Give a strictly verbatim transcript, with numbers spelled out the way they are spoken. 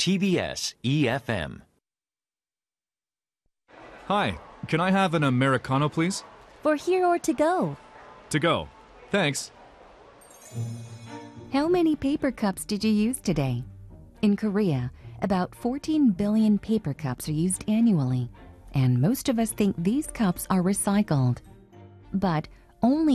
T B S E F M. Hi, can I have an Americano, please? For here or to go? To go. Thanks. How many paper cups did you use today? In Korea, about fourteen billion paper cups are used annually, and most of us think these cups are recycled. But only